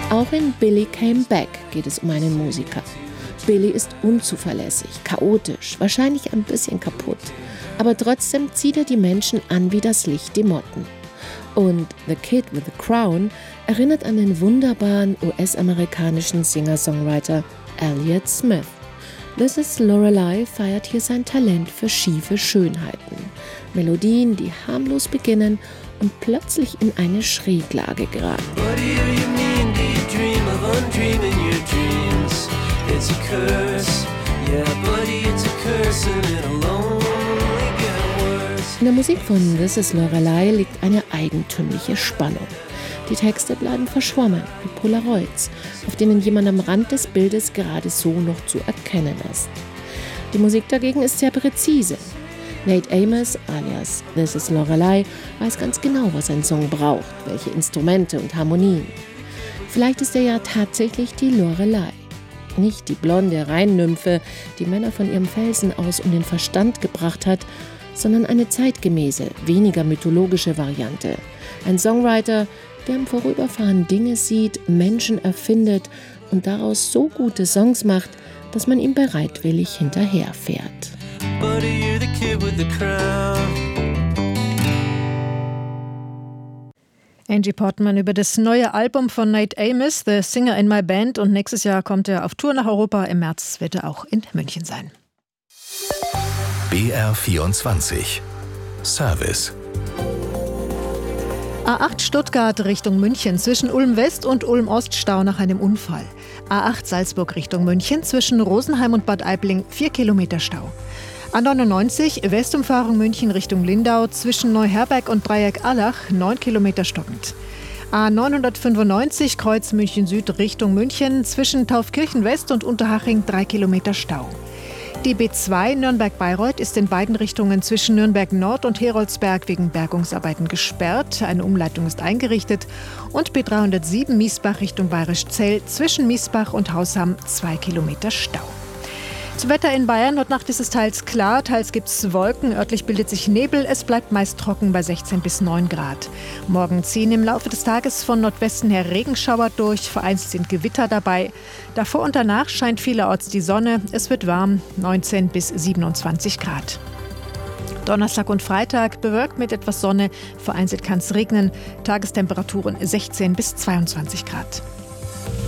Auch in Billy Came Back geht es um einen Musiker. Billy ist unzuverlässig, chaotisch, wahrscheinlich ein bisschen kaputt. Aber trotzdem zieht er die Menschen an wie das Licht die Motten. Und The Kid with the Crown erinnert an den wunderbaren US-amerikanischen Singer-Songwriter Elliott Smith. This is Lorelei feiert hier sein Talent für schiefe Schönheiten. Melodien, die harmlos beginnen und plötzlich in eine Schräglage geraten. In der Musik von This is Lorelei liegt eine eigentümliche Spannung. Die Texte bleiben verschwommen, wie Polaroids, auf denen jemand am Rand des Bildes gerade so noch zu erkennen ist. Die Musik dagegen ist sehr präzise. Nate Amos, alias This is Lorelei, weiß ganz genau, was ein Song braucht, welche Instrumente und Harmonien. Vielleicht ist er ja tatsächlich die Lorelei. Nicht die blonde Rheinnymphe, die Männer von ihrem Felsen aus um den Verstand gebracht hat, sondern eine zeitgemäße, weniger mythologische Variante. Ein Songwriter, der im Vorüberfahren Dinge sieht, Menschen erfindet und daraus so gute Songs macht, dass man ihm bereitwillig hinterherfährt. Angie Portman über das neue Album von Nate Amos, The Singer in My Band. Und nächstes Jahr kommt er auf Tour nach Europa. Im März wird er auch in München sein. BR24 Service. A8 Stuttgart Richtung München, zwischen Ulm West und Ulm Ost Stau nach einem Unfall. A8 Salzburg Richtung München, zwischen Rosenheim und Bad Aibling 4 Kilometer Stau. A99 Westumfahrung München Richtung Lindau, zwischen Neuherberg und Dreieck Allach 9 Kilometer stockend. A995 Kreuz München Süd Richtung München, zwischen Taufkirchen West und Unterhaching 3 Kilometer Stau. Die B2 Nürnberg-Bayreuth ist in beiden Richtungen zwischen Nürnberg Nord und Heroldsberg wegen Bergungsarbeiten gesperrt. Eine Umleitung ist eingerichtet. Und B307 Miesbach Richtung Bayerischzell, zwischen Miesbach und Hausham 2 Kilometer Stau. Zum Wetter in Bayern. Heute Nacht ist es teils klar, teils gibt es Wolken. Örtlich bildet sich Nebel. Es bleibt meist trocken bei 16 bis 9 Grad. Morgen ziehen im Laufe des Tages von Nordwesten her Regenschauer durch. Vereinzelt sind Gewitter dabei. Davor und danach scheint vielerorts die Sonne. Es wird warm, 19 bis 27 Grad. Donnerstag und Freitag bewölkt mit etwas Sonne. Vereinzelt kann es regnen. Tagestemperaturen 16 bis 22 Grad.